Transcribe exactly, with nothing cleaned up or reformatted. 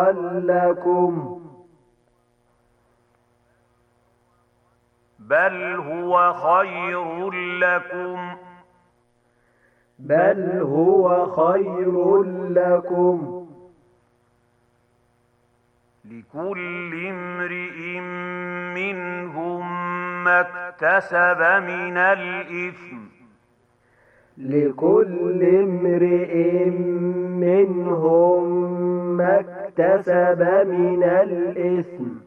لكم بل هو خير لكم بل هو خير لكم لكل امرئ منهم ما اكتسب من الإثم لكل امرئ منهم ما اكتسب من الإثم